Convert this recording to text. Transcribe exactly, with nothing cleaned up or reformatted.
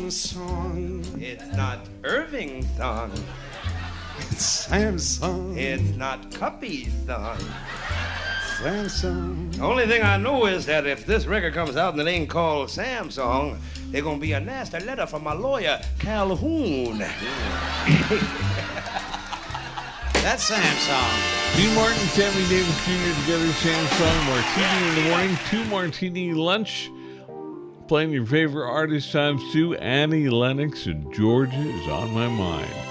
Samsung. It's not Irving song. It's Samsung. It's not Cuppy song. Samsung. The only thing I know is that if this record comes out and it ain't called Samsung, there's gonna be a nasty letter from my lawyer, Calhoun. That's Samsung. Dean Martin, Sammy Davis Junior together, Samsung, Martini in the morning, two Martini lunch. Playing your favorite artist times two, Annie Lennox and Georgia is on my mind.